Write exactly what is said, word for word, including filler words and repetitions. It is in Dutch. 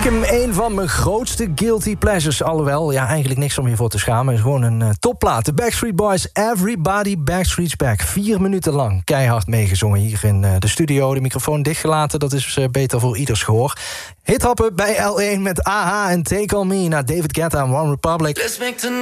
Stiekem een van mijn grootste guilty pleasures. Alhoewel, ja, eigenlijk niks om je voor te schamen. Het is gewoon een uh, topplaat. De Backstreet Boys, Everybody Backstreet's Back. Vier minuten lang, keihard meegezongen hier in uh, de studio. De microfoon dichtgelaten, dat is uh, beter voor ieders gehoor. Hithappen bij L één met A H en Take On Me naar David Guetta en One Republic.